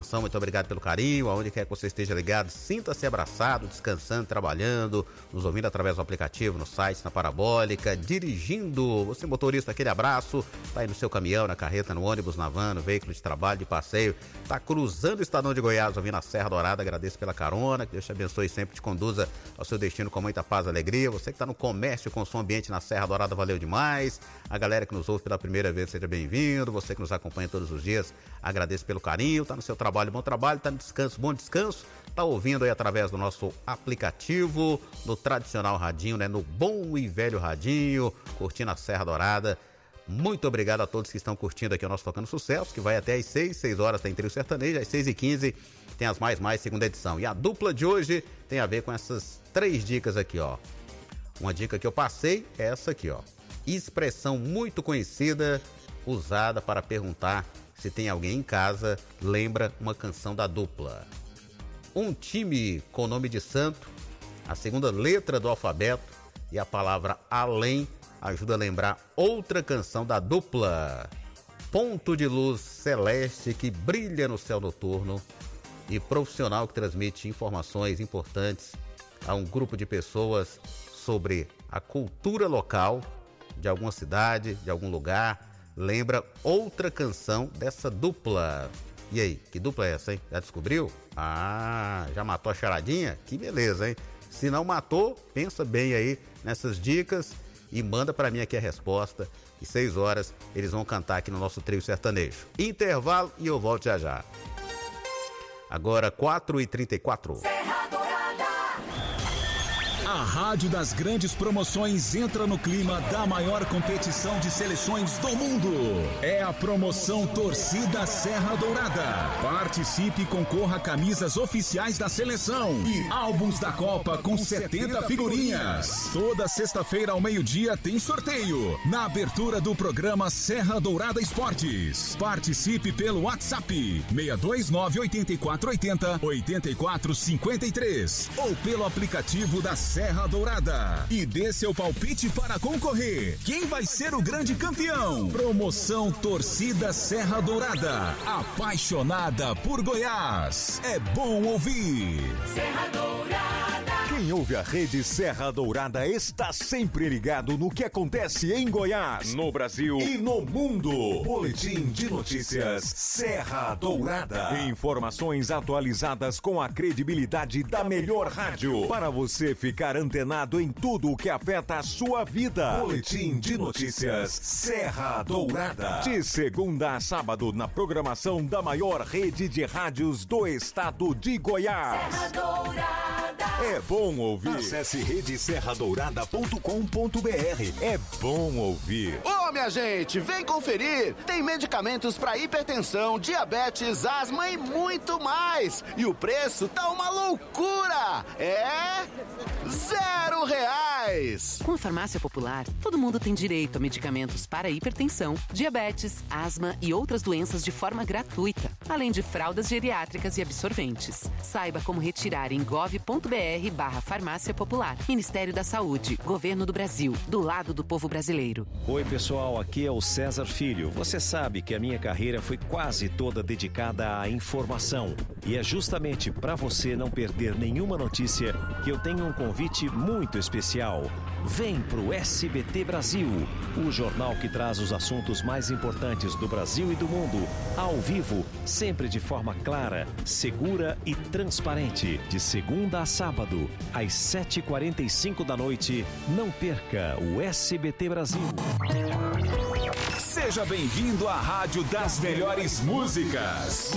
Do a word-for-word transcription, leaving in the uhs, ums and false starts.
programação, muito obrigado pelo carinho, aonde quer que você esteja ligado, sinta-se abraçado, descansando, trabalhando, nos ouvindo através do aplicativo, no site, na Parabólica, dirigindo, você motorista, aquele abraço, tá aí no seu caminhão, na carreta, no ônibus, na van, no veículo de trabalho, de passeio, tá cruzando o estadão de Goiás, ouvindo a Serra Dourada, agradeço pela carona, que Deus te abençoe e sempre te conduza ao seu destino com muita paz e alegria, você que tá no comércio com som ambiente na Serra Dourada, valeu demais, a galera que nos ouve pela primeira vez, seja bem-vindo, você que nos acompanha todos os dias, agradeço pelo carinho, tá no seu trabalho, bom trabalho, tá no descanso, bom descanso, tá ouvindo aí através do nosso aplicativo, no tradicional radinho, né, no bom e velho radinho, curtindo a Serra Dourada. Muito obrigado a todos que estão curtindo aqui o nosso Tocando Sucesso, que vai até às seis, seis horas tem Trio Sertanejo, às seis e quinze tem as Mais Mais segunda edição. E a dupla de hoje tem a ver com essas três dicas aqui, ó. Uma dica que eu passei é essa aqui, ó. Expressão muito conhecida, usada para perguntar se tem alguém em casa, lembra uma canção da dupla. Um time com nome de santo, a segunda letra do alfabeto e a palavra além ajuda a lembrar outra canção da dupla. Ponto de luz celeste que brilha no céu noturno e profissional que transmite informações importantes a um grupo de pessoas sobre a cultura local de alguma cidade, de algum lugar. Lembra outra canção dessa dupla. E aí, que dupla é essa, hein? Já descobriu? Ah, já matou a charadinha? Que beleza, hein? Se não matou, pensa bem aí nessas dicas e manda pra mim aqui a resposta. E seis horas eles vão cantar aqui no nosso Trio Sertanejo. Intervalo e eu volto já já. Agora quatro e trinta e quatro. Serra Dourada. A Rádio das Grandes Promoções entra no clima da maior competição de seleções do mundo. É a promoção Torcida Serra Dourada. Participe e concorra a camisas oficiais da seleção e álbuns da Copa com setenta figurinhas. Toda sexta-feira ao meio-dia tem sorteio na abertura do programa Serra Dourada Esportes. Participe pelo WhatsApp seis dois nove oito quatro oito zero oito quatro cinco três ou pelo aplicativo da Serra Dourada e dê seu palpite para concorrer. Quem vai ser o grande campeão? Promoção Torcida Serra Dourada, apaixonada por Goiás. É bom ouvir. Serra Dourada. Quem ouve a rede Serra Dourada está sempre ligado no que acontece em Goiás, no Brasil e no mundo. Boletim de notícias Serra Dourada. Informações atualizadas com a credibilidade da melhor rádio para você ficar antenado em tudo o que afeta a sua vida. Boletim de notícias Serra Dourada. De segunda a sábado na programação da maior rede de rádios do estado de Goiás. Serra Dourada. É bom ouvir. Acesse rede serra dourada ponto com ponto br. É bom ouvir. Ô, minha gente, vem conferir. Tem medicamentos para hipertensão, diabetes, asma e muito mais. E o preço tá uma loucura. É zero reais. Com a Farmácia Popular, todo mundo tem direito a medicamentos para hipertensão, diabetes, asma e outras doenças de forma gratuita, além de fraldas geriátricas e absorventes. Saiba como retirar em gov ponto br barra farmácia popular. Ministério da Saúde, Governo do Brasil, do lado do povo brasileiro. Oi pessoal, aqui é o César Filho. Você sabe que a minha carreira foi quase toda dedicada à informação. E é justamente para você não perder nenhuma notícia que eu tenho um convite muito especial. Vem pro S B T Brasil, o jornal que traz os assuntos mais importantes do Brasil e do mundo, ao vivo, sempre de forma clara, segura e transparente. De segunda a sábado, às sete e quarenta e cinco da noite, não perca o S B T Brasil. Seja bem-vindo à Rádio das Melhores Músicas.